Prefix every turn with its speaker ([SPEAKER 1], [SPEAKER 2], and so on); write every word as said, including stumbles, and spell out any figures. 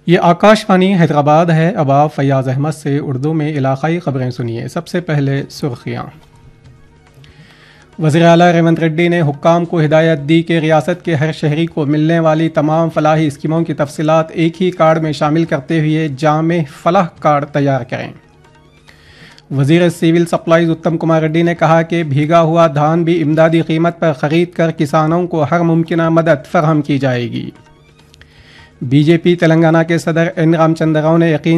[SPEAKER 1] ये आकाशवाणी हैदराबाद है। अब आप फैयाज़ अहमद से उर्दू में इलाक़ाई ख़बरें सुनिए। सबसे पहले सुर्खियाँ। वज़ीर आला रेवंत रेड्डी ने हुक्काम को हिदायत दी कि रियासत के हर शहरी को मिलने वाली तमाम फलाही स्कीमों की तफसीलात एक ही कार्ड में शामिल करते हुए जामे फलाह कार्ड तैयार करें। वज़ीर सिविल सप्लाईज उत्तम कुमार रेड्डी ने कहा कि भीगा हुआ धान भी इमदादी कीमत पर ख़रीद कर किसानों को हर मुमकिन मदद फराहम की जाएगी। बीजेपी तेलंगाना के सदर एन रामचंद्र राव ने यकीन